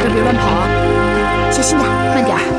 可别乱跑啊！ 小心点，慢点儿。